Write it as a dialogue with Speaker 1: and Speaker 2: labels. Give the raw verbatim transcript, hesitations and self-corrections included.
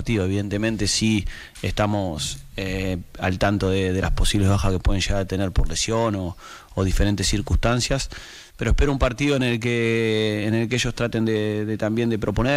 Speaker 1: partido. Evidentemente sí estamos eh, al tanto de, de las posibles bajas que pueden llegar a tener por lesión o, o diferentes circunstancias, pero espero un partido en el que, en el que ellos traten de, de también de proponer